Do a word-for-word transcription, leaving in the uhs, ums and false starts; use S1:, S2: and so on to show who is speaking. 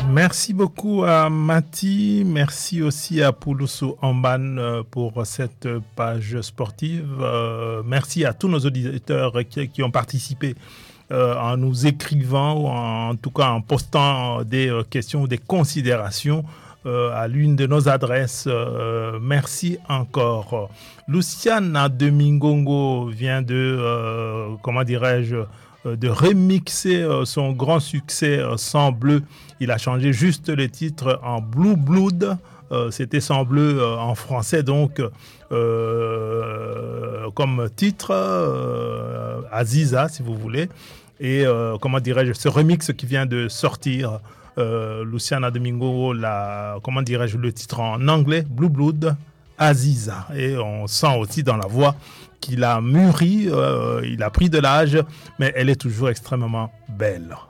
S1: Merci beaucoup à Mati, merci aussi à Poulousou Amban pour cette page sportive. Euh, merci à tous nos auditeurs qui, qui ont participé euh, en nous écrivant ou en, en tout cas en postant des euh, questions ou des considérations euh, à l'une de nos adresses. Euh, merci encore. Luciana de Mingongo vient de, euh, comment dirais-je, de remixer son grand succès Sang Bleu. Il a changé juste le titre en Blue Blood. Euh, c'était Sang Bleu euh, en français, donc euh, comme titre euh, Aziza, si vous voulez. Et euh, comment dirais-je, ce remix qui vient de sortir, euh, Luciana Domingo, la, comment dirais-je, le titre en anglais, Blue Blood, Aziza. Et on sent aussi dans la voix qu'il a mûri, euh, il a pris de l'âge, mais elle est toujours extrêmement belle.